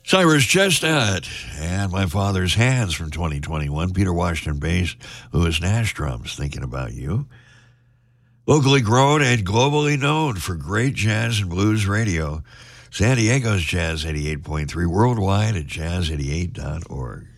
Cyrus Chestnut and My Father's Hands from 2021. Peter Washington bass, Louis Nash drums, Thinking About You. Locally grown and globally known for great jazz and blues radio. San Diego's Jazz 88.3, worldwide at jazz88.org.